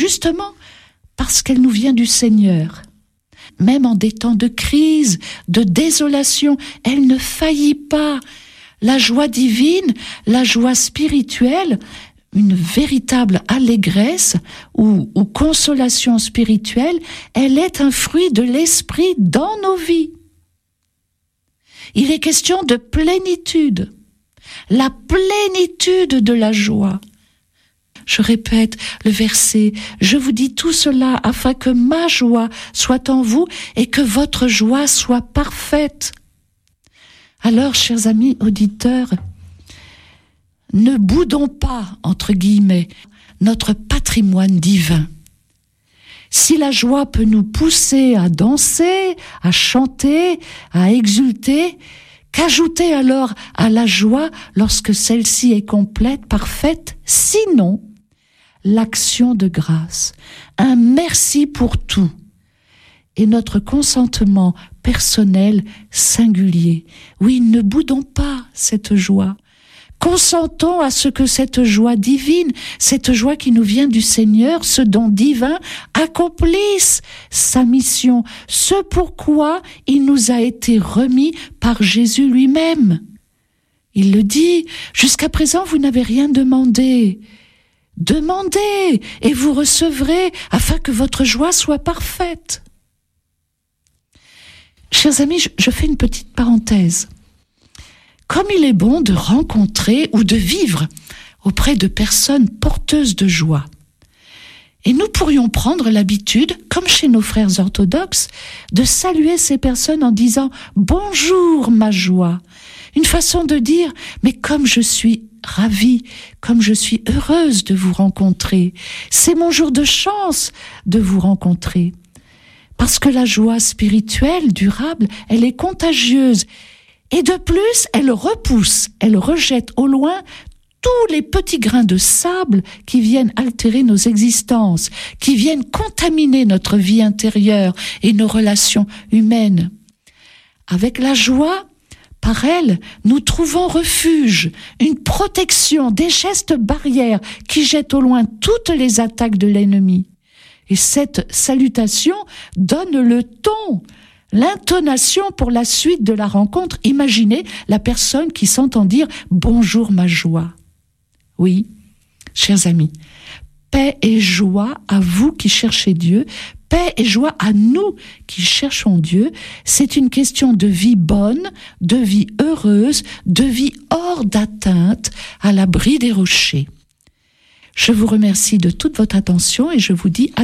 justement parce qu'elle nous vient du Seigneur. Même en des temps de crise, de désolation, elle ne faillit pas. La joie divine, la joie spirituelle, une véritable allégresse ou consolation spirituelle, elle est un fruit de l'esprit dans nos vies. Il est question de plénitude, la plénitude de la joie. Je répète le verset, je vous dis tout cela afin que ma joie soit en vous et que votre joie soit parfaite. Alors, chers amis auditeurs, ne boudons pas, entre guillemets, notre patrimoine divin. Si la joie peut nous pousser à danser, à chanter, à exulter, qu'ajouter alors à la joie lorsque celle-ci est complète, parfaite, sinon l'action de grâce, un merci pour tout et notre consentement personnel singulier. Oui, ne boudons pas cette joie. Consentons à ce que cette joie divine, cette joie qui nous vient du Seigneur, ce don divin, accomplisse sa mission, ce pourquoi il nous a été remis par Jésus lui-même. Il le dit, jusqu'à présent vous n'avez rien demandé. Demandez et vous recevrez afin que votre joie soit parfaite. Chers amis, je fais une petite parenthèse. Comme il est bon de rencontrer ou de vivre auprès de personnes porteuses de joie. Et nous pourrions prendre l'habitude, comme chez nos frères orthodoxes, de saluer ces personnes en disant « Bonjour ma joie ». Une façon de dire « Mais comme je suis ravie, comme je suis heureuse de vous rencontrer, c'est mon jour de chance de vous rencontrer ». Parce que la joie spirituelle, durable, elle est contagieuse. Et de plus, elle repousse, elle rejette au loin tous les petits grains de sable qui viennent altérer nos existences, qui viennent contaminer notre vie intérieure et nos relations humaines. Avec la joie, par elle, nous trouvons refuge, une protection, des gestes barrières qui jettent au loin toutes les attaques de l'ennemi. Et cette salutation donne le ton, l'intonation pour la suite de la rencontre. Imaginez la personne qui s'entend dire « Bonjour ma joie ». Oui, chers amis, paix et joie à vous qui cherchez Dieu, paix et joie à nous qui cherchons Dieu. C'est une question de vie bonne, de vie heureuse, de vie hors d'atteinte, à l'abri des rochers. Je vous remercie de toute votre attention et je vous dis à